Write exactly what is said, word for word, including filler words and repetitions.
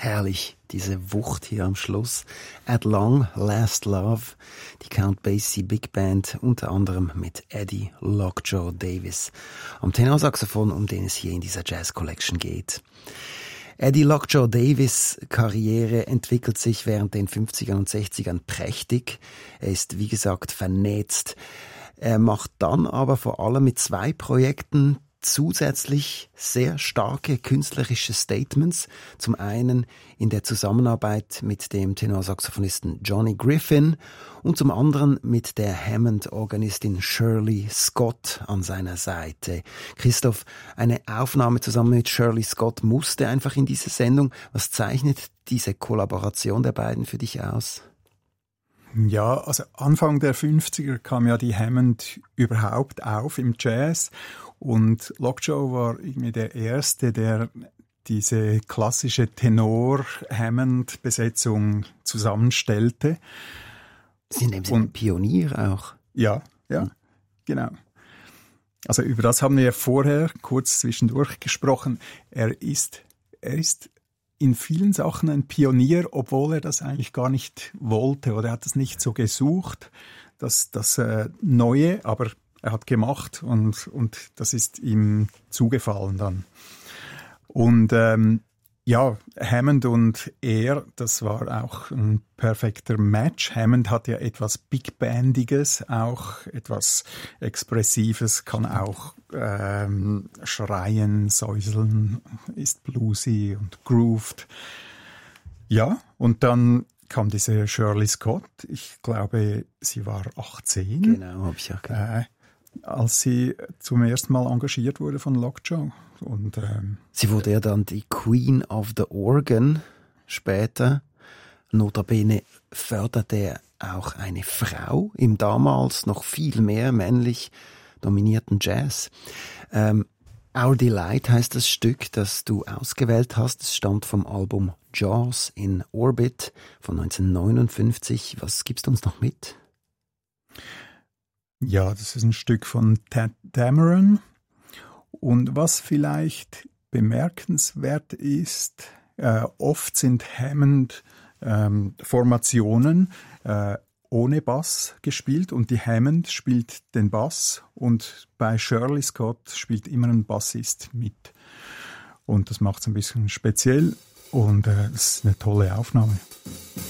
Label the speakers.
Speaker 1: Herrlich, diese Wucht hier am Schluss. At Long Last Love, die Count Basie Big Band, unter anderem mit Eddie Lockjaw Davis am Tenorsaxophon, um den es hier in dieser Jazz Collection geht. Eddie Lockjaw Davis' Karriere entwickelt sich während den fünfzigern und sechzigern prächtig. Er ist, wie gesagt, vernetzt. Er macht dann aber vor allem mit zwei Projekten zusätzlich sehr starke künstlerische Statements. Zum einen in der Zusammenarbeit mit dem Tenorsaxophonisten Johnny Griffin und zum anderen mit der Hammond-Organistin Shirley Scott an seiner Seite. Christoph, eine Aufnahme zusammen mit Shirley Scott musste einfach in diese Sendung. Was zeichnet diese Kollaboration der beiden für dich aus?
Speaker 2: Ja, also Anfang der fünfziger kam ja die Hammond überhaupt auf im Jazz und Lockjaw war irgendwie der Erste, der diese klassische Tenor-Hammond-Besetzung zusammenstellte.
Speaker 1: Sie sind eben ein Pionier auch.
Speaker 2: Ja, ja, hm. genau. Also über das haben wir vorher kurz zwischendurch gesprochen. Er ist, er ist in vielen Sachen ein Pionier, obwohl er das eigentlich gar nicht wollte oder er hat es nicht so gesucht, das, das äh, Neue, aber er hat gemacht und, und das ist ihm zugefallen dann. Und ähm, ja, Hammond und er, das war auch ein perfekter Match. Hammond hat ja etwas Big Bandiges, auch etwas Expressives, kann auch ähm, schreien, säuseln, ist bluesy und grooved. Ja, und dann kam diese Shirley Scott, ich glaube, sie war achtzehn.
Speaker 1: Genau, habe ich auch gehört.
Speaker 2: Äh, als sie zum ersten Mal engagiert wurde von Lockjaw. Und, ähm,
Speaker 1: sie wurde ja dann die Queen of the Organ später. Notabene förderte er auch eine Frau im damals noch viel mehr männlich dominierten Jazz. Ähm, Our Delight heißt das Stück, das du ausgewählt hast. Es stammt vom Album Jaws in Orbit von neunzehnhundertneunundfünfzig. Was gibst du uns noch mit?
Speaker 2: Ja, das ist ein Stück von Tadd Dameron. Und was vielleicht bemerkenswert ist, äh, oft sind Hammond-Formationen ähm, äh, ohne Bass gespielt und die Hammond spielt den Bass und bei Shirley Scott spielt immer ein Bassist mit. Und das macht es ein bisschen speziell und äh, das ist eine tolle Aufnahme.